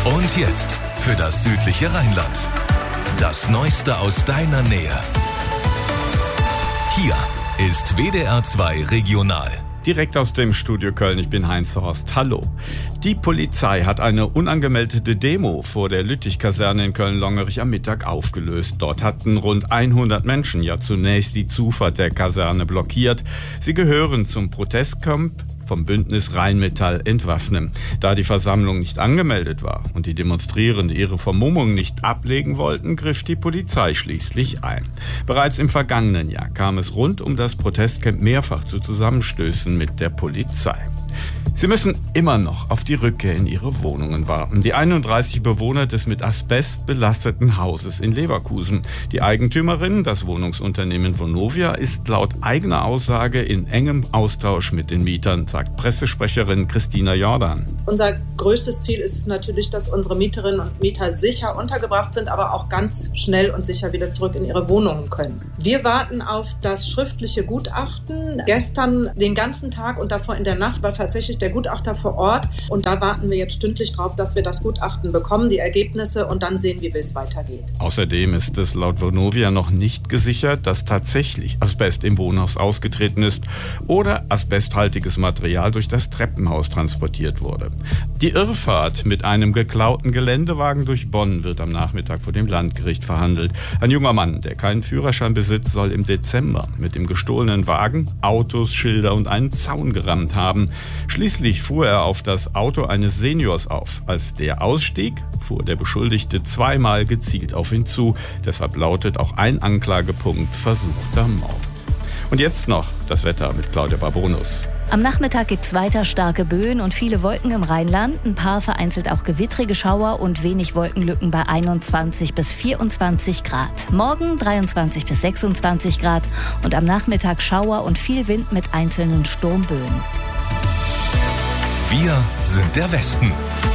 Und jetzt für das südliche Rheinland. Das Neueste aus deiner Nähe. Hier ist WDR 2 Regional. Direkt aus dem Studio Köln, ich bin Heinz Horst. Hallo. Die Polizei hat eine unangemeldete Demo vor der Lüttich-Kaserne in Köln-Longerich am Mittag aufgelöst. Dort hatten rund 100 Menschen ja zunächst die Zufahrt der Kaserne blockiert. Sie gehören zum Protestcamp vom Bündnis Rheinmetall Entwaffnen. Da die Versammlung nicht angemeldet war und die Demonstrierenden ihre Vermummung nicht ablegen wollten, griff die Polizei schließlich ein. Bereits im vergangenen Jahr kam es rund um das Protestcamp mehrfach zu Zusammenstößen mit der Polizei. Sie müssen immer noch auf die Rückkehr in ihre Wohnungen warten. Die 31 Bewohner des mit Asbest belasteten Hauses in Leverkusen. Die Eigentümerin, das Wohnungsunternehmen Vonovia, ist laut eigener Aussage in engem Austausch mit den Mietern, sagt Pressesprecherin Christina Jordan. Unser größtes Ziel ist es natürlich, dass unsere Mieterinnen und Mieter sicher untergebracht sind, aber auch ganz schnell und sicher wieder zurück in ihre Wohnungen können. Wir warten auf das schriftliche Gutachten. Gestern den ganzen Tag und davor in der Nacht war tatsächlich der Gutachter vor Ort und da warten wir jetzt stündlich drauf, dass wir das Gutachten bekommen, die Ergebnisse und dann sehen wir, wie es weitergeht. Außerdem ist es laut Vonovia noch nicht gesichert, dass tatsächlich Asbest im Wohnhaus ausgetreten ist oder asbesthaltiges Material durch das Treppenhaus transportiert wurde. Die Irrfahrt mit einem geklauten Geländewagen durch Bonn wird am Nachmittag vor dem Landgericht verhandelt. Ein junger Mann, der keinen Führerschein besitzt, soll im Dezember mit dem gestohlenen Wagen Autos, Schilder und einen Zaun gerammt haben. Schließlich fuhr er auf das Auto eines Seniors auf. Als der ausstieg, fuhr der Beschuldigte zweimal gezielt auf ihn zu. Deshalb lautet auch ein Anklagepunkt versuchter Mord. Und jetzt noch das Wetter mit Claudia Barbonus. Am Nachmittag gibt's weiter starke Böen und viele Wolken im Rheinland. Ein paar vereinzelt auch gewittrige Schauer und wenig Wolkenlücken bei 21 bis 24 Grad. Morgen 23 bis 26 Grad und am Nachmittag Schauer und viel Wind mit einzelnen Sturmböen. Wir sind der Westen.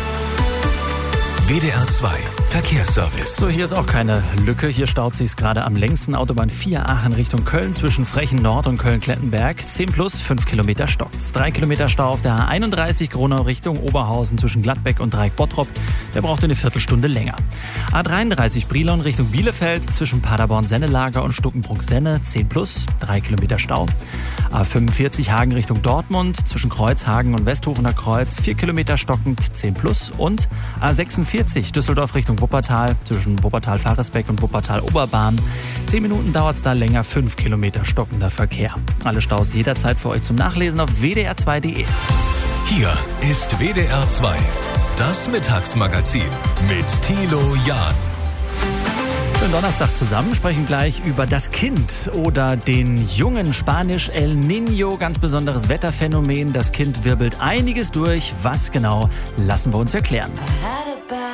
WDR 2 Verkehrsservice. So, hier ist auch keine Lücke. Hier staut sich's gerade am längsten. Autobahn 4 Aachen Richtung Köln zwischen Frechen Nord und Köln-Klettenberg. 10 plus, 5 Kilometer stockt's. 3 Kilometer Stau auf der A31 Gronau Richtung Oberhausen zwischen Gladbeck und Dreieck-Bottrop. Der braucht eine Viertelstunde länger. A33 Brilon Richtung Bielefeld zwischen Paderborn-Sennelager und Stuckenbrock-Senne. 10 plus, 3 Kilometer Stau. A45 Hagen Richtung Dortmund zwischen Kreuzhagen und Westhofener Kreuz. 4 Kilometer stockend, 10 plus. Und A46 Düsseldorf Richtung Wuppertal zwischen Wuppertal-Faresbeck und Wuppertal-Oberbahn. 10 Minuten dauert's da länger, 5 Kilometer stockender Verkehr. Alle Staus jederzeit für euch zum Nachlesen auf wdr2.de. Hier ist WDR 2, das Mittagsmagazin mit Thilo Jahn. Schönen Donnerstag zusammen, sprechen gleich über das Kind oder den Jungen, Spanisch El Niño, ganz besonderes Wetterphänomen. Das Kind wirbelt einiges durch. Was genau, lassen wir uns erklären.